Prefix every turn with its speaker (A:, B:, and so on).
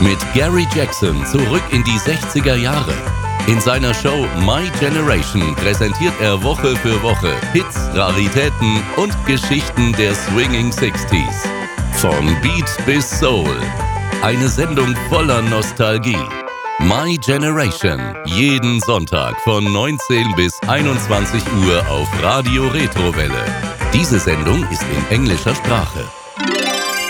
A: Mit Gary Jackson zurück in die 60er Jahre. In seiner Show My Generation präsentiert er Woche für Woche Hits, Raritäten und Geschichten der Swinging 60s. Von Beat bis Soul. Eine Sendung voller Nostalgie. My Generation. Jeden Sonntag von 19 bis 21 Uhr auf Radio Retrowelle. Diese Sendung ist in englischer Sprache.